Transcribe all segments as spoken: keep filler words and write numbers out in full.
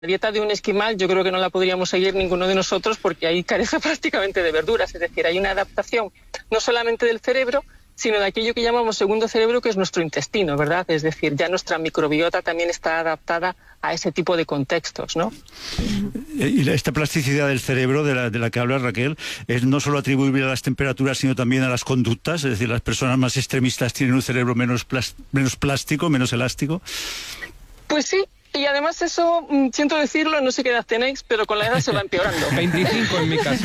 dieta de un esquimal yo creo que no la podríamos seguir ninguno de nosotros porque ahí carece prácticamente de verduras, es decir, hay una adaptación no solamente del cerebro, sino de aquello que llamamos segundo cerebro, que es nuestro intestino, ¿verdad? Es decir, ya nuestra microbiota también está adaptada a ese tipo de contextos, ¿no? Y esta plasticidad del cerebro de la, de la que habla Raquel es no solo atribuible a las temperaturas, sino también a las conductas, es decir, las personas más extremistas tienen un cerebro menos, plas, menos plástico, menos elástico. Pues sí. Y además eso, siento decirlo, no sé qué edad tenéis, pero con la edad se va empeorando. veinticinco en mi caso.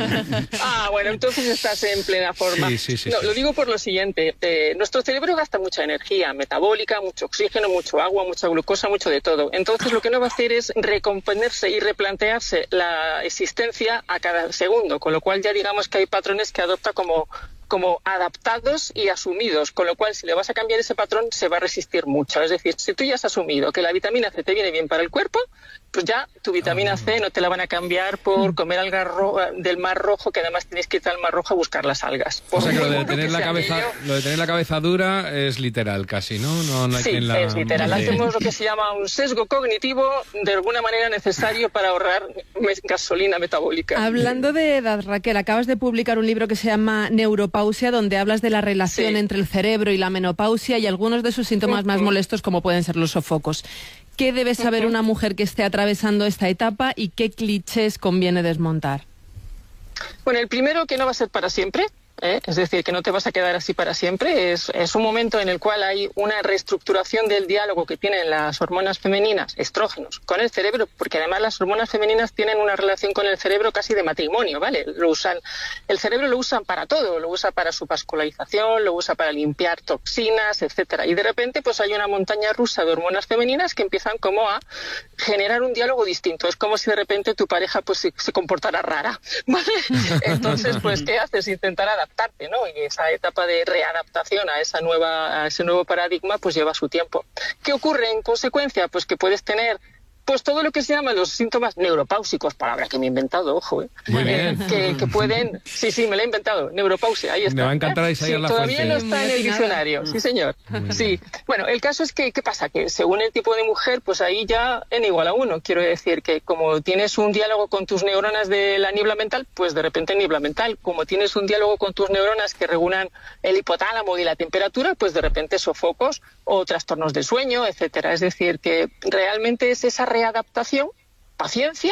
Ah, bueno, entonces estás en plena forma. Sí, sí, sí, no, sí. Lo digo por lo siguiente, eh, nuestro cerebro gasta mucha energía metabólica, mucho oxígeno, mucho agua, mucha glucosa, mucho de todo. Entonces lo que no va a hacer es recomponerse y replantearse la existencia a cada segundo, con lo cual ya digamos que hay patrones que adopta como... como adaptados y asumidos, con lo cual si le vas a cambiar ese patrón se va a resistir mucho. Es decir, si tú ya has asumido que la vitamina C te viene bien para el cuerpo, pues ya tu vitamina C no te la van a cambiar por comer algas ro- del mar rojo, que además tienes que ir al mar rojo a buscar las algas. O sea que lo de Por muy tener bueno la que sea cabeza, aquello, lo de tener la cabeza dura es literal casi, ¿no? No, no hay sí, quien la... es literal. Vale. Hacemos lo que se llama un sesgo cognitivo, de alguna manera necesario para ahorrar mes- gasolina metabólica. Hablando de edad, Raquel, acabas de publicar un libro que se llama Neuropausia, donde hablas de la relación Sí. entre el cerebro y la menopausia y algunos de sus síntomas más molestos, como pueden ser los sofocos. ¿Qué debe saber una mujer que esté atravesando esta etapa y qué clichés conviene desmontar? Bueno, el primero, que no va a ser para siempre, ¿eh? Es decir, que no te vas a quedar así para siempre. Es, es un momento en el cual hay una reestructuración del diálogo que tienen las hormonas femeninas, estrógenos, con el cerebro, porque además las hormonas femeninas tienen una relación con el cerebro casi de matrimonio, ¿vale? Lo usan, el cerebro lo usan para todo, lo usa para su vascularización, lo usa para limpiar toxinas, etcétera. Y de repente pues hay una montaña rusa de hormonas femeninas que empiezan como a generar un diálogo distinto. Es como si de repente tu pareja pues se, se comportara rara, ¿vale? Entonces, pues, ¿qué haces? Intentar adaptar adaptarte, ¿no? Y esa etapa de readaptación a esa nueva, a ese nuevo paradigma, pues lleva su tiempo. ¿Qué ocurre en consecuencia? Pues que puedes tener pues todo lo que se llaman los síntomas neuropáusicos, palabra que me he inventado, ojo, ¿eh? Muy bien. Eh, que, que pueden... Sí, sí, me la he inventado, neuropausia, ahí está. Me va a encantar ahí sí, la todavía fuente. no está en el diccionario, sí señor. Sí, bueno, el caso es que, ¿qué pasa? Que según el tipo de mujer, pues ahí ya n igual a uno. Quiero decir que como tienes un diálogo con tus neuronas de la niebla mental, pues de repente niebla mental. Como tienes un diálogo con tus neuronas que regulan el hipotálamo y la temperatura, pues de repente sofocos o trastornos de sueño, etcétera. Es decir, que realmente es esa readaptación, paciencia,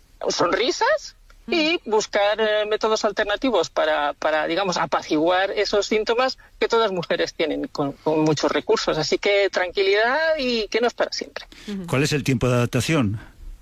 sonrisas y buscar eh, métodos alternativos para, para, digamos, apaciguar esos síntomas que todas mujeres tienen con, con muchos recursos. Así que tranquilidad y que no es para siempre. ¿Cuál es el tiempo de adaptación?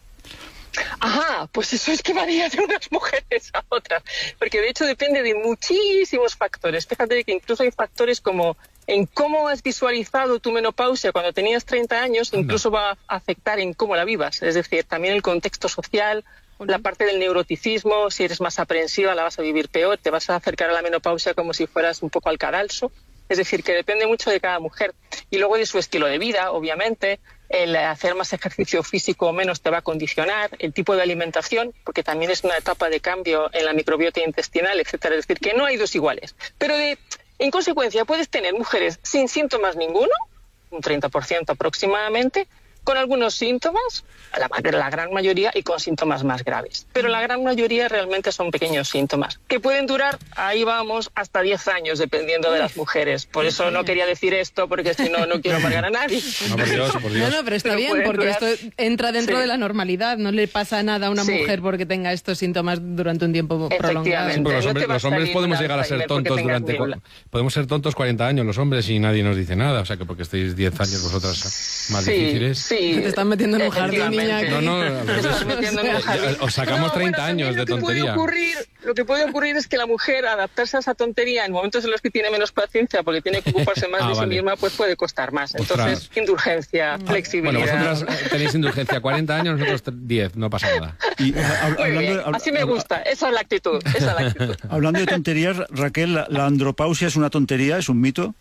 Ajá, pues eso es que varía de unas mujeres a otras, porque de hecho depende de muchísimos factores. Fíjate que incluso hay factores como en cómo has visualizado tu menopausia cuando tenías treinta años, incluso va a afectar en cómo la vivas. Es decir, también el contexto social, la parte del neuroticismo, si eres más aprensiva la vas a vivir peor, te vas a acercar a la menopausia como si fueras un poco al cadalso. Es decir, que depende mucho de cada mujer. Y luego de su estilo de vida, obviamente, el hacer más ejercicio físico o menos te va a condicionar, el tipo de alimentación, porque también es una etapa de cambio en la microbiota intestinal, etcétera. Es decir, que no hay dos iguales. Pero de, en consecuencia puedes tener mujeres sin síntomas ninguno, un treinta por ciento aproximadamente, con algunos síntomas, la, la gran mayoría, y con síntomas más graves. Pero la gran mayoría realmente son pequeños síntomas, que pueden durar, ahí vamos, hasta diez años, dependiendo de las mujeres. Por eso no quería decir esto, porque si no, no quiero amargar a nadie. No, por Dios, por Dios. No, no, pero está Pero bien, pueden porque durar- esto entra dentro Sí. de la normalidad. No le pasa nada a una Sí. mujer porque tenga estos síntomas durante un tiempo prolongado. Sí, porque los No hombres, te va a los hombres salir podemos un llegar a ser Alzheimer porque tontos tengas durante... niebla. Podemos ser tontos cuarenta años los hombres y nadie nos dice nada. O sea, que porque estéis diez años vosotras más Sí, sí, sí. Te están metiendo en un jardín, niña, Efectivamente. aquí. No, no, Te estás metiendo en un jardín. os sacamos No, treinta bueno, años también de lo que puede tontería. ocurrir, lo que puede ocurrir es que la mujer adaptarse a esa tontería en momentos en los que tiene menos paciencia porque tiene que ocuparse más Ah, de vale. sí misma, pues puede costar más. Entonces, Ostras. indulgencia, Bueno, flexibilidad. vosotras eh, tenéis indulgencia cuarenta años, nosotros diez, no pasa nada. Y, eh, hab- Muy bien, hab- así me hab- gusta, esa es la actitud, esa es la actitud. Hablando de tonterías, Raquel, ¿la, la andropausia es una tontería, es un mito?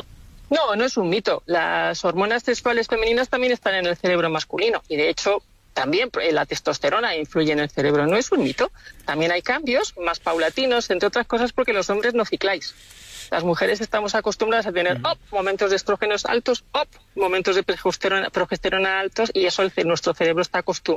No, no es un mito. Las hormonas sexuales femeninas también están en el cerebro masculino y de hecho también la testosterona influye en el cerebro, no es un mito. También hay cambios más paulatinos, entre otras cosas porque los hombres no cicláis. Las mujeres estamos acostumbradas a tener op, momentos de estrógenos altos, op, momentos de progesterona, progesterona altos, y eso el, nuestro cerebro está acostumbrado.